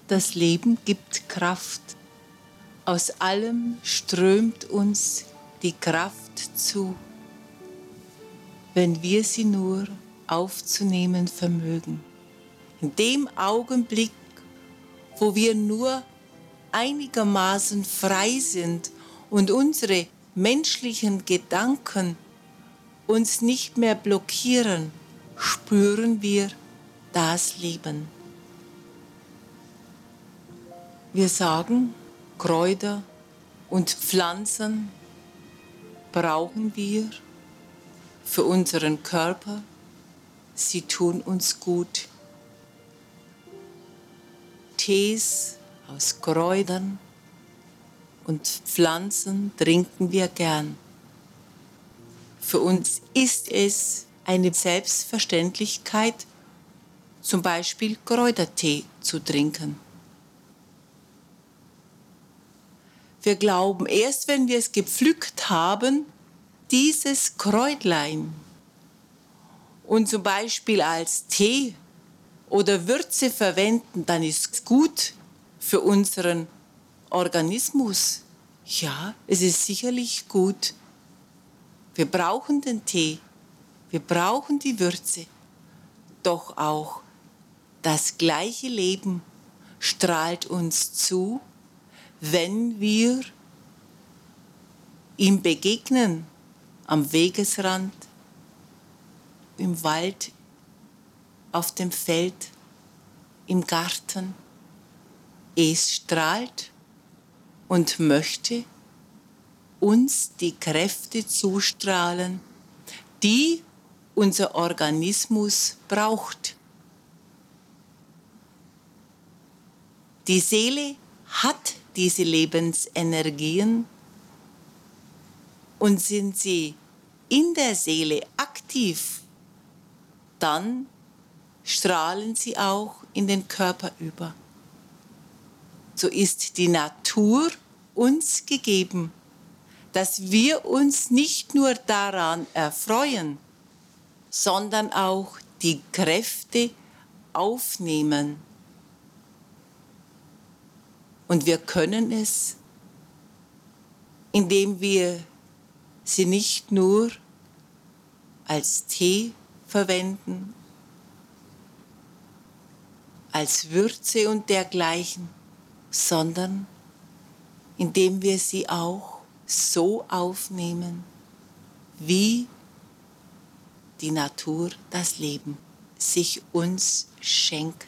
das Leben gibt Kraft. Aus allem strömt uns die Kraft zu, wenn wir sie nur aufzunehmen vermögen. In dem Augenblick, wo wir nur einigermaßen frei sind und unsere menschlichen Gedanken uns nicht mehr blockieren, spüren wir das Leben. Wir sagen, Kräuter und Pflanzen brauchen wir für unseren Körper. Sie tun uns gut. Tees aus Kräutern und Pflanzen trinken wir gern. Für uns ist es eine Selbstverständlichkeit, zum Beispiel Kräutertee zu trinken. Wir glauben, erst wenn wir es gepflückt haben, dieses Kräutlein und zum Beispiel als Tee oder Würze verwenden, dann ist es gut für unseren Organismus. Ja, es ist sicherlich gut. Wir brauchen den Tee, wir brauchen die Würze, doch auch das gleiche Leben strahlt uns zu, wenn wir ihm begegnen, am Wegesrand, im Wald, auf dem Feld, im Garten. Es strahlt und möchte uns die Kräfte zustrahlen, die unser Organismus braucht. Die Seele hat diese Lebensenergien und sind sie in der Seele aktiv, dann strahlen sie auch in den Körper über. So ist die Natur uns gegeben, dass wir uns nicht nur daran erfreuen, sondern auch die Kräfte aufnehmen. Und wir können es, indem wir sie nicht nur als Tee verwenden, als Würze und dergleichen, sondern indem wir sie auch so aufnehmen, wie die Natur das Leben sich uns schenkt.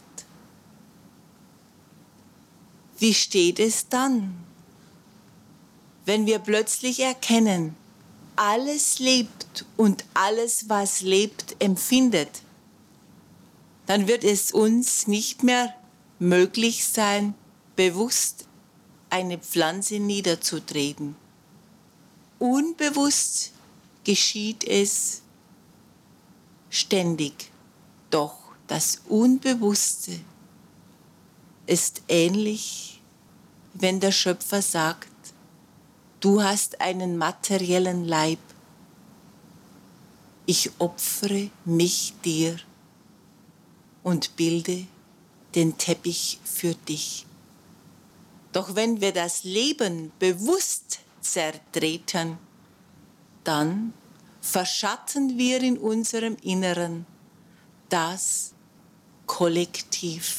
Wie steht es dann, wenn wir plötzlich erkennen, alles lebt und alles, was lebt, empfindet? Dann wird es uns nicht mehr möglich sein, bewusst eine Pflanze niederzutreten. Unbewusst geschieht es ständig, doch das Unbewusste ist ähnlich, wenn der Schöpfer sagt, du hast einen materiellen Leib, ich opfere mich dir und bilde den Teppich für dich. Doch wenn wir das Leben bewusst zertreten, dann verschatten wir in unserem Inneren das Kollektiv.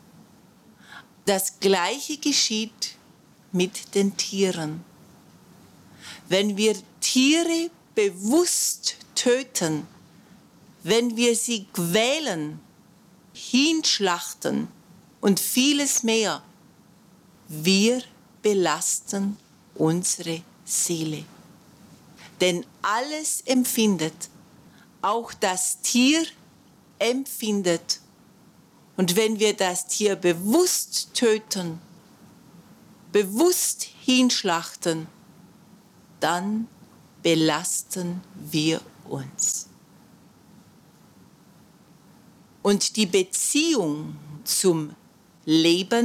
Das Gleiche geschieht mit den Tieren. Wenn wir Tiere bewusst töten, wenn wir sie quälen, hinschlachten und vieles mehr, wir belasten unsere Seele. Denn alles empfindet, auch das Tier empfindet. Und wenn wir das Tier bewusst töten, bewusst hinschlachten, dann belasten wir uns. Und die Beziehung zum Leben